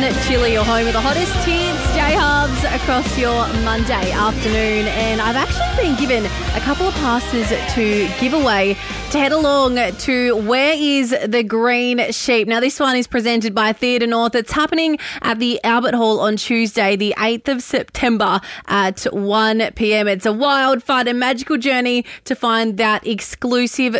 Chili, your home with the hottest hits, J-Hubs across your Monday afternoon. And I've actually been given a couple of passes to give away to head along to Where is the Green Sheep? Now, this one is presented by Theatre North. It's happening at the Albert Hall on Tuesday, the 8th of September at 1 p.m. It's a wild, fun and magical journey to find that exclusive